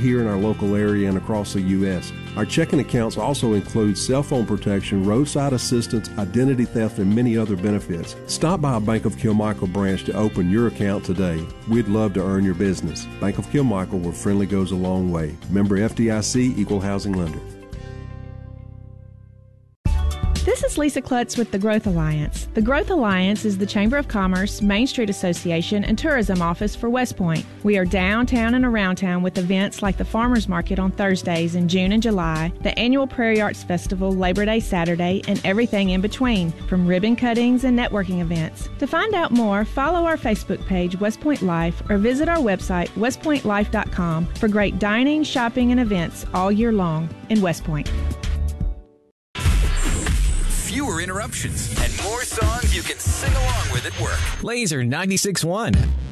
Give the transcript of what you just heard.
here in our local area and across the U.S. Our checking accounts also include cell phone protection, roadside assistance, identity theft, and many other benefits. Stop by a Bank of Kilmichael branch to open your account today. We'd love to earn your business. Bank of Kilmichael, where friendly goes a long way. Member FDIC, Equal Housing Lender. This is Lisa Klutz with the Growth Alliance. The Growth Alliance is the Chamber of Commerce, Main Street Association, and Tourism Office for West Point. We are downtown and around town with events like the Farmers Market on Thursdays in June and July, the annual Prairie Arts Festival Labor Day Saturday, and everything in between, from ribbon cuttings and networking events. To find out more, follow our Facebook page, West Point Life, or visit our website, westpointlife.com, for great dining, shopping, and events all year long in West Point. Fewer interruptions and more songs you can sing along with at work. Laser 96.1.